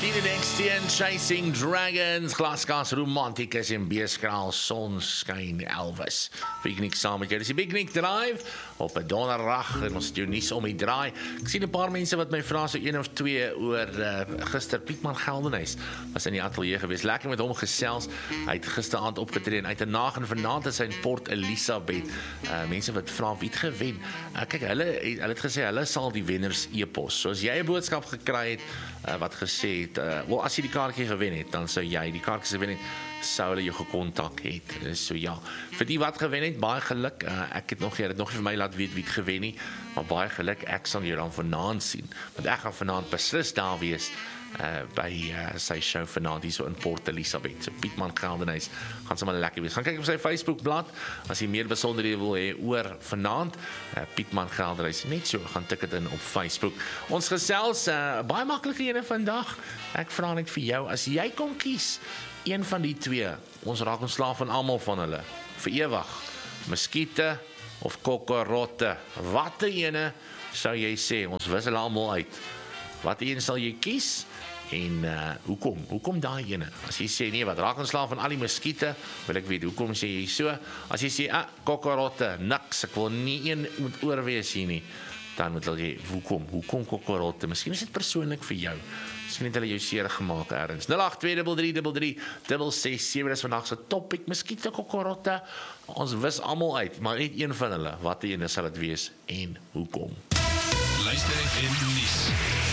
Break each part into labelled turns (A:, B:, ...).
A: Steen, Chasing Dragons, Glasgow Romanticus en Beeskraal, Sonskyn Elvis. Piknik saam met jou, dis die Piknik Drive op 'n donderdag en ons doen nuus om die draai. Ek sien 'n paar mense wat my vra so 1 of 2 oor gister Pietman Geldenhuys was in die ateljee gewees. Lekker met hom gesels. Hy het gisteraand opgetree en uit 'n nag en vanaand is hy in Port Elizabeth. Mense wat vra wie het gewen. Kyk, hulle het gesê hulle sal die wenners e-pos. So as jy 'n boodskap gekry het wat gesê het, as jy die kaartjie gewen het, dan sou jy die kaartjies gewen het, sou hulle jou gekontak het. So ja, vir die wat gewen het, baie geluk. Ek het nog vir my laat weet wie het gewen nie, maar baie geluk, ek sal jou dan vanaand sien, want ek gaan vanaand beslis daar wees by sy show vanaand hier so in Port Elizabeth. So Pietman Geldenhuys gaan sommer lekker wees. Gaan kyk op sy Facebookblad as jy meer besonderhede wil hê oor vanaand. Pietman Geldenhuys, net so, gaan tik dit in op Facebook. Ons gesels baie maklike ene vandag. Ek vra net vir jou, as jy kon kies een van die twee, ons raak ontslaaf van almal van hulle vir ewig, muskiete of kokkerotte, watter ene sou jy sê, ons wis hulle almal uit? Wat een sal jy kies? En hoekom daai ene? As jy sê nee, wat raak ontslaaf van al die muskiete, wil ek weet, hoekom sê jy so? As jy sê, kokkerotte, niks, ek wil nie een moet oorwees hier nie, dan moet jy, hoekom kokkerotte? Miskien is dit persoonlik vir jou. Miskien het hulle jou seer gemaak ergens. 082333366, is vandag se topic, muskiete, kokkerotte. Ons wis almal uit, maar net een van hulle. Wat die ene sal dit wees en hoekom?
B: Luister FM nuus.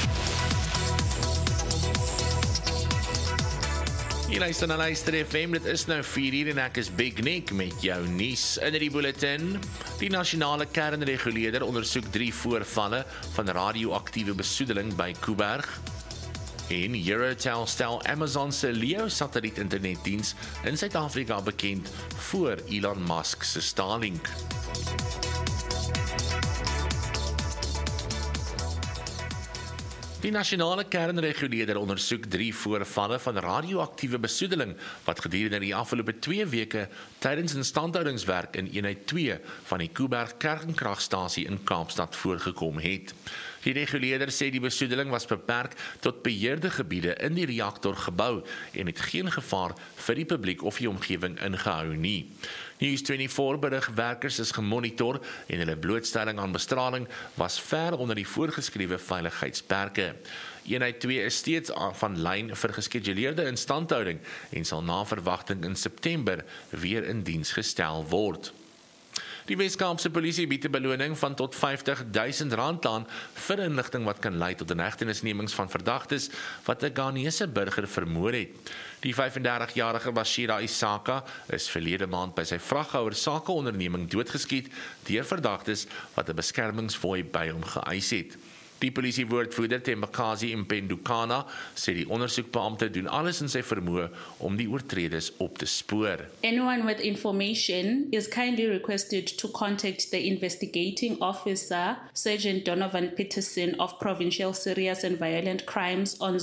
A: Jy luister na Luister FM, dit is nou 4:00 en ek is Big Nick met jou nuus in die bulletin. Die nasionale kernreguleerder ondersoek 3 voorvalle van radioaktiewe besoedeling by Kuiberg. En Eurotel stel Amazon se Leo satelliet internetdiens in Suid-Afrika bekend voor Elon Musk se Starlink. Die nasionale kernreguleerder ondersoek 3 voorvalle van radioaktiewe besoedeling wat gedurende die afgelope 2 weke tydens instandhoudingswerk in eenheid 2 van die Kuiberg kernkragstasie in Kaapstad voorgekom het. Die reguleerder sê die besoedeling was beperk tot beheerde gebiede in die reaktorgebou en het geen gevaar vir die publiek of die omgewing ingehou nie. News24 berig werkers is gemonitor en hulle blootstelling aan bestraling was ver onder die voorgeskrewe veiligheidsperke. Eenheid 2 is steeds van lyn vir geskeduleerde instandhouding en sal na verwagting in September weer in diens gestel word. Die Weskaapse polisie bied 'n beloning van tot R50.000 aan vir inligting wat kan lei tot inhegtenisnemings van verdagtes wat 'n Ghanese burger vermoor het. Die 35-jarige Bashira Isaka is verlede maand by sy vraghouer sakeonderneming doodgeskiet deur verdagtes wat 'n beskermingsfooi by hom geëis het. Die polisiewoordvoerder Tembakazi Mpendukana sê die ondersoekbeampte doen alles in sy vermoë om die oortreders op te spoor.
C: Anyone with information is kindly requested to contact the investigating officer, Sergeant Donovan Peterson of Provincial Serious and Violent Crimes on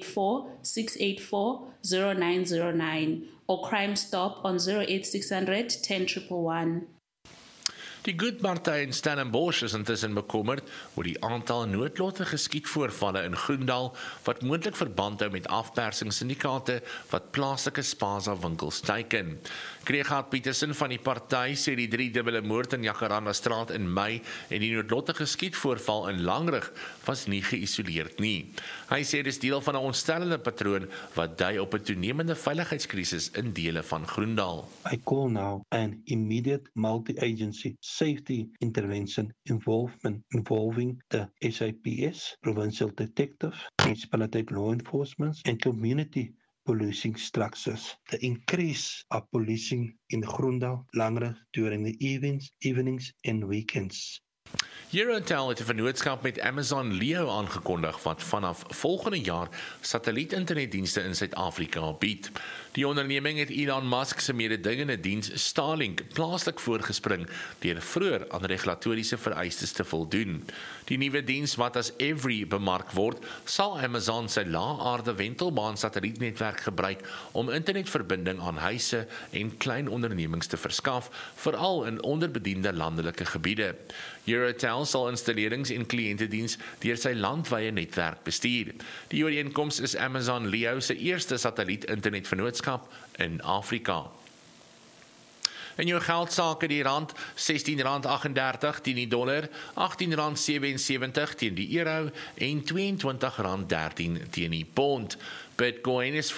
C: 084-684-0909 or Crime Stop on 08600 10111.
A: Die Goodparty in Stellenbosch is intussen bekommerd oor die aantal noodlottige skietvoorvalle in Groendal wat moontlik verband hou met afpersingssyndikaate wat plaaslike spaza winkels teiken. Gregard Petersen van die party sê die 3-dubbele moord in Jacaranda Straat in Mei en die noodlottige skietvoorval in Langrig was nie geïsoleerd nie. Hy sê dit is deel van 'n ontstellende patroon wat dui op 'n toenemende veiligheidskrisis in dele van Groendal.
D: I call now an immediate multi-agency safety intervention involving the SAPS, provincial detectives, municipality law enforcement, and community policing structures. The increase of policing in Groendal Langrig during the evenings and weekends.
A: Eurotel het 'n vennootskap met Amazon Leo aangekondig wat vanaf volgende jaar satelliet-internetdienste in Suid-Afrika bied. Die onderneming het Elon Musk se mededingende diens Starlink plaaslik voorgespring deur vroeër aan regulatoriese vereistes te voldoen. Die nuwe diens wat as Every bemark word, sal Amazon se lae-aarde wentelbaan satellietnetwerk gebruik om internetverbinding aan huise en klein ondernemings te verskaf, veral in onderbediende landelike gebiede. Euratel sal installerings en kliëntediens deur sy landwye netwerk bestuur. Die ooreenkoms is Amazon Leo se eerste satelliet-internetvennootskap in Afrika. In jou geldsake die rand R16.38 teen die dollar, R18.77 teen die euro en R22.13 teen die pond. Bitcoin is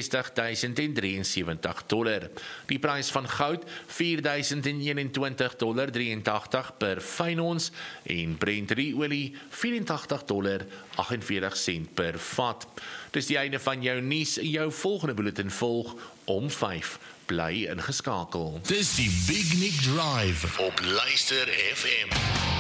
A: $64,073. Die prys van goud $4,021.83 per fyn ons en Brent olie $84.48 per vat. Dis die einde van jou nuus. Jou volgende bulletin volg om 5. Bly ingeskakel.
B: Dis die Big Nick Drive op Luister FM.